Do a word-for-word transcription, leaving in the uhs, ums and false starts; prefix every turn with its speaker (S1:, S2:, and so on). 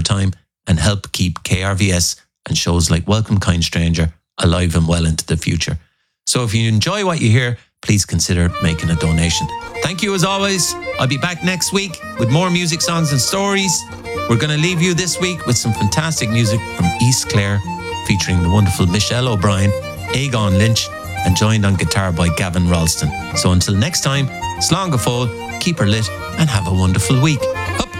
S1: time and help keep K R V S and shows like Welcome Kind Stranger alive and well into the future. So if you enjoy what you hear, please consider making a donation. Thank you as always. I'll be back next week with more music, songs and stories. We're going to leave you this week with some fantastic music from East Clare, featuring the wonderful Michelle O'Brien, Aegon Lynch, and joined on guitar by Gavin Ralston. So until next time, slán go fóill, keep her lit, and have a wonderful week. Up